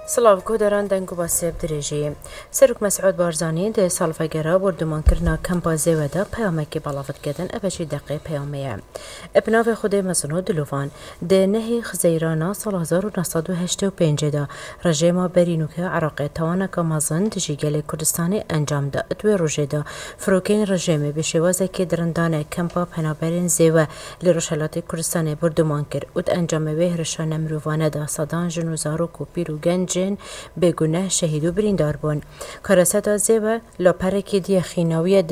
سلااو گۆدەران دەنگ و باسێب درێژی سەرک مەسعود بارزانانی دێ ساڵڤەگەرە بردومانکردنا کەمپا زێوەدا پەیامێکی بەڵاوتکردن ئەبەشی دەقێ پەیامەیە ئەپناوێ خودێ مەزن و دلوڤان دێ نەهی خزەیرانە ساڵ 1985دا ڕژێما بەرینوکە عراقێ تەوانەکە مەزن دژی گەلێ کوردستانی ئەنجامدا ئەتوێ ڕۆژێدا فرۆکەین ڕژێمێ بێشێوازێکی درندانە کەمپا پەنابەرین زێوە لە ڕۆژهەڵاتی کوردستانی بردومان کرد وت ئەنجامەوێ هرشانە مرۆڤانەدا سەدان ژن و زارۆک و پیر و گەنجên بێگونە شەهید و بریندار بوون کارەسەتا زێوە لاپەرێکی دیە خیناویە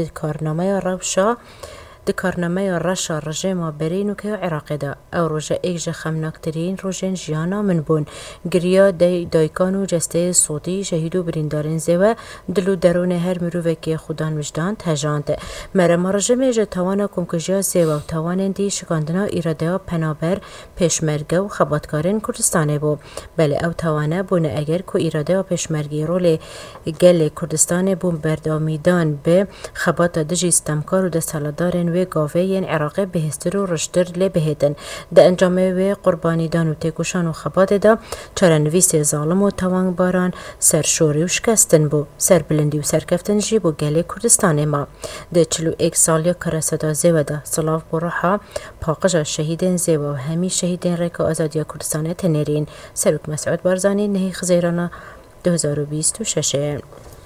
دکارنامەیە ڕەشە ڕژێما بەرینوکە عێراقیدا ئەو ڕۆژە ئێکژە خەمناکترین ڕۆژێن ژیانا من بوون گریا دایکان و جەستەیە سۆتی شەهید و بریندارین زێوە دل و دەرونێ هەر مرۆڤێکی خودان وجدان هەژاند مەرەما ڕژەمێژە تاوانە کۆمکوژیا زێوە و تاوانێندی شکاندنا ئیرادەیە پەنابەر پێشمەرگە و خەباتکارین کوردستانê بوو بەلێ ئەو تاوانە بوونە ئەگەر کو ئیرادەیە پێشمەرگی ڕۆلێ گەلێ کوردستانê بوون بەردەوامیدان بێ خەباتە دژی ستەمکار و دەسەڵاتدارên وê gaveyên Iraqê bihêstir û riştir lê bihêtin di encamê wê qurbanîdan û têkoşan û xebatê de çarenivîsê zalim û tawangbaran serşorî û şikestin bû serbilindî û serkeftin jî bû gelê Kurdistanê ma di 41 saliya Kareseta Zêwe de silav bû reha paqija şehîdên Zêwe û hemî şehîdên Rêka Azadiya Kurdistanê tenêrîn Serok Mes'ud Barzanî nehê xizêrana 2026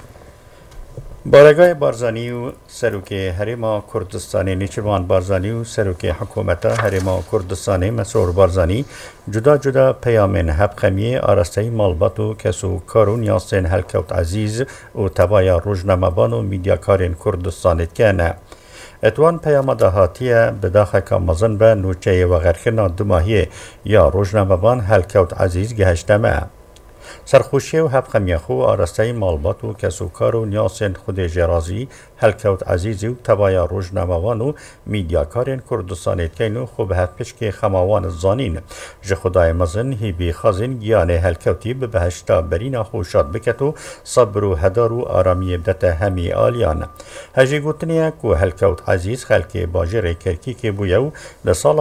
بارگاه بارزانی و سروک هرما کردستانی نیچوان بارزانی و سروک حکومت هرما کردستانی مسرور بارزانی جدا جدا پیامین حبقمی آراسته مالبات و کسو کارون یاسین هلکوت عزیز و تبایا روزنامه‌بان و میدیاکارین کردستانی کنه اتوان پیام دهاتیه بداخل کامزن به نوچه و غرخنا دماهی یا روزنامه‌بان هلکوت عزیز گهشتمه سرخوشی و حبقمی خو آراسته مالبات و کسوکار و نیاسین خود جرازی هلکوت عزیزی و تبایا روزنامه‌وان و میدیاکارین کردستانی کینو خوب هفپشک خماوان زانین ج خدای مزن هی خازین گیانه هلکوتی به بهشتا برینا خوشاد بکتو صبر و هدار و آرامی بدت همی آلیان هجی گوتنیه کو هلکوت عزیز خلک باجر کرکی که بویو لسال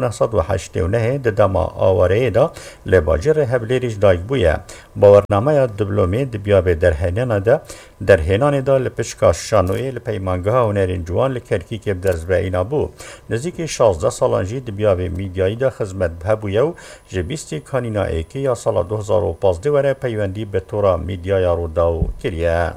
1989 دما آواره دا لباجر هبلیریش دایک بویه باورنامه دیپلمی دبیاب درهنان دا لپشکا شانوی لپیمانگاه هنرین جوان لکرکی که بدرز به اینا بو نزدیک 16 سالانجی دبیاب میدیایی دا خدمت بهبویو جبیستی کانینا ایکی یا سال 2015 وره پیوندی به طورا میدیای رو داو کریه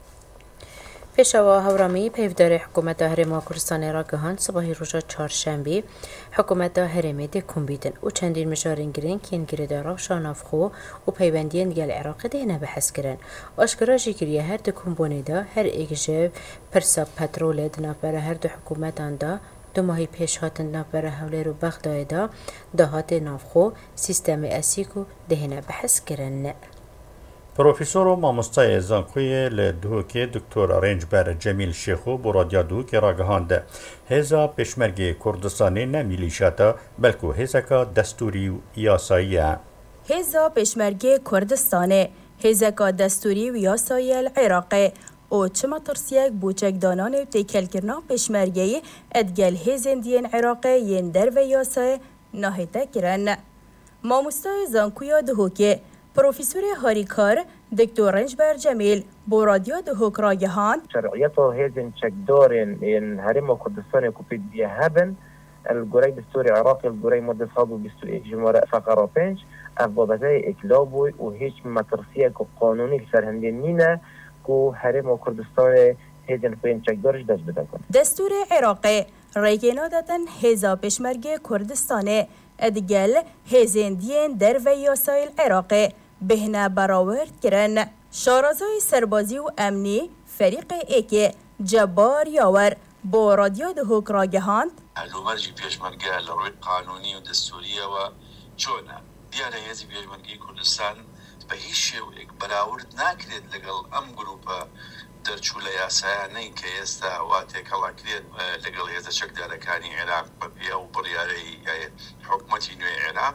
پێشەوە هەورامی پێیدارێ حکوومەتە هەرێما کوردستانی ڕاگەهاند سباهی ڕۆژە چوارشەمبی حکوومەتە هەرێمێ دێکۆمبیدن و چەندین مژارین گرنگ کێنگرێدا ڕەوشە نافخۆ و پەیوەندیان گەل عێراقی دێنە بەحەزکردن ئاشکراژی کریە هەر دەکۆمبۆنێدا هەر ئێکژێ پرسە پەترۆلێ دناپەرە هەردوو حکوومەتاندا دوماهی پێش هاتن ناپەرە هەولێر و بەغدایدا داهاتێ نافخۆ سیستەمی ئەسیک و دەهێنە بەحەزکردن پروفیسور و مامۆستای زانکۆیە لە دووکێ دکتۆر ڕێنجبەر جەمیل شێخۆ بۆ رادیا دووکێ ڕاگەهاندە هێزا پێشمەرگی کوردستانی نە میلیشیاتە بەلکو هێزەکە دەستوری و یاساییە هێزا پێشمەرگی کوردستانê hêzeka destûrî û yasayî li Iraqê û çima tirsiyek bû çekdananê û têkelkirina pêşmergeyê edgel hêzên diyên Iraqê yên derve yasayê nahête kirin. Mamostayê Zankuya Duhokê پروفیسور هاریکار دکتر رنجبر جمیل با رادیو دهوک راگهاند شرعیت و هیزن چکدارن این هرم کردستان کوپید بیه هبن الگوری دستور عراقی الگوری ماده صاد و بستو جمهور فقرا پنج افبابته اکلابوی و هیچ مترسیه که قانونی سرهندین نینه که هرم کردستان هیزن پین چکدارش دست بده کن دستور عراقی ریگینا دادن هیزا پشمرگ کردستانه ادگل هیزن دین در و یاسایل عراقی بهنه براورد کرن شارازای سربازی و امنی فریق ایک جبار یاور با رادیو دهوک راگهاند هلومرجی پیشمرگه لروی قانونی و دستوریه و چونه دیاره هزی پیشمرگی کردستان به هیچ شیوک براورد نکرد لگل ام گروپا در چوله یاسایانه که استا واتی کلا کرد لگل هزا چکدارکانی عراق ببیا و بریاره حکمتی نوی عراق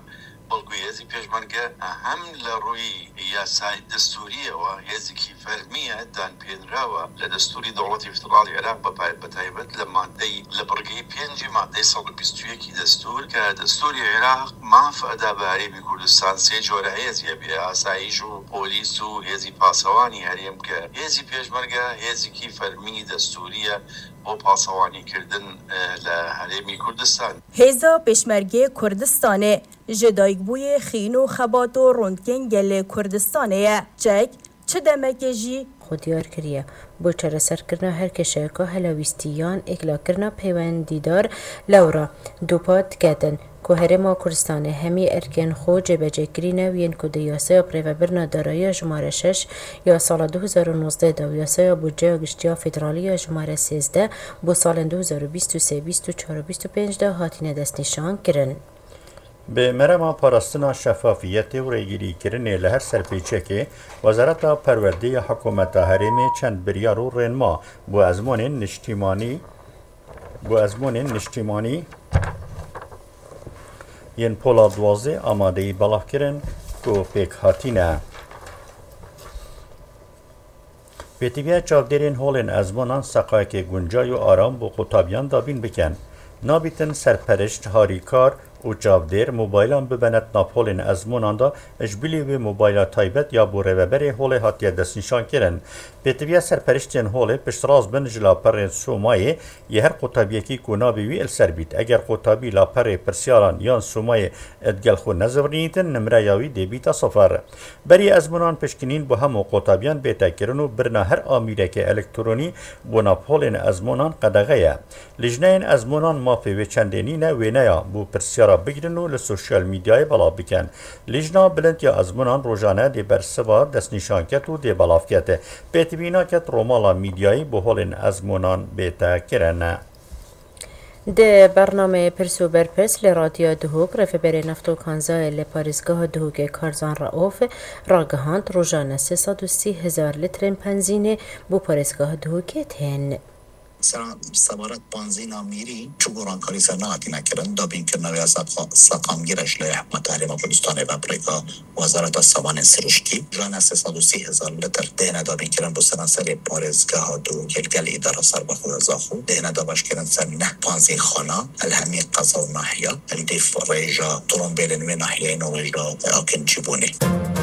بەڵکو هێزی پێشمەرگە هەم لە ڕووی یاسای دەستوریەوە هێزێکی فەرمیە دانپێنراوە لە دەستوری دەوڵەتی فدراڵی عێراق بەتایبەت لە مادەی لە بڕگەی 5 مادەی 121 دەستور کە دەستوری عێراق مافەدا بە هەرێمی کوردستان سێ جۆرە هێزیە بێ ئاسایش و پۆلیس و هێزی پاسەوانی هەرێم کە هێزی پێشمەرگە هێزێکی فەرمی دەستوریە بۆ پاسەوانیکردن لە هەرێمی کوردستان. هێزا پێشمەرگەی کوردستانê ji dayikbûyê xîn û xebat û rûndgehên gelê Kurdistanê ye çek çi demekê jî خۆ دیار کردیە بۆ چارەسەرکردنا هەر کێشەیەکە هەلاویستیان ئێکلاکردنا پەیوەندیدار لەورە دووپا دکاتن کو هەرێما کوردستانê hemî erkên xwe cêbecêkirîne yên ku di yasaya pirêvebirina daraya jimare 6 ya sala 2019 da û yasaya budceya giştiya federalî ya jimare 13 bo salên 2023, 24 û 25 de hatine destnîşan kirin. Bi merema parastina şeffafiyetê û rêgirîkirinê li her serpêçekê Wezareta Perwerdeyê Hikûmeta Herêmê çend biryar û rênma bu ezmonên niştîmanî yên Pola Duwazê amadeyî belav kirin ku pêk hatîne. Pêtiviya çavdêrên holên ezmonan seqayekê guncay û aram bû qutabyan dabîn bikin. Nabîtin serpereşt, harîkar û çavdêr mobaylan bibenet nav holên ezmonan da ji bilî wê mobayla taybet ya bo rêveberê holê hatiye destnîşan kirin. Pêtiviya serpereştên holê piştrast bin ji laperên Somayê yê her qutabiyekî ku navê wî ser bît. Eger qutabî laperê pirsyaran yan Somayê edgel xwe nezivrinîtin nimreya wî dê bîta 0. Berî ezmonan pişkinîn bu hemû qutabyan bêtekirin û birina her amîrekê elektronî bo nav holên ezmonan qedexe ye. Lijneyên ezmonan mafê wê çendênî ne wêneya bu pirsyara bigirin û li sosyal medyayê belav bikin. Lijna bilind ya ezmonan rojane dê bersiva destnîşanket û dê belavkete. Pêtivînaket romala medyayî bu holên ezmonan bête kirin. Di bernameyê Pirs û Berpirs li Radiya Duhok rêveberê neftokanzayê li parêzgeha Duhokê Karzan Rauf ragihand rojane 330,000 litrên benzînê bû parêzgeha Duhokê tên. سوارت بنزین میری چو گرانکاری سر نهاتینه کرن دابین که نوی از سقامگیرش لی حکمت حریم کردستان و امریکا وزارت سامان سروشتی جان 330,000 لیتر دهنه دابین کرن بو سران سر پارزگاه دو گلگل اداره سر بخو ازاخو دهنه دابش کرن سر نه بنزین خانه الهمی قضا و ناحیه الدیف ریجا ترومبیلن و ناحیه نویجا اکن جیبونی